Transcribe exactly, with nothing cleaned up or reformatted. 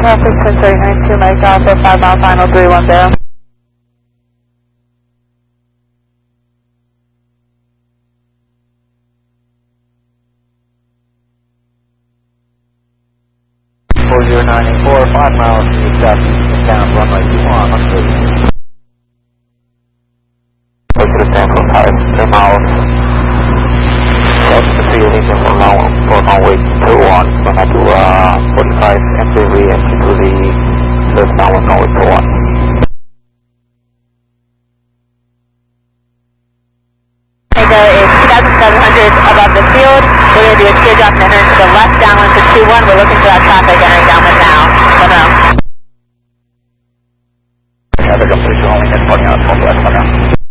Traffic ten thirty nine two Mike Alpha, five mile final three one zero. four zero nine eight four, five miles to the southeast down runway two one, let's go. Go to the Stanford Tide, three miles. That's the field engine for now, for runway two one, gonna do uh, forty-five M P V entry to the left downwind runway two one. Omega is two thousand seven hundred above the field. We're going to do a teardrop and enter into the left downwind to two one. We're looking for that traffic entering downwind now. So no. Traffic completion only ten forty on twelve west, for now.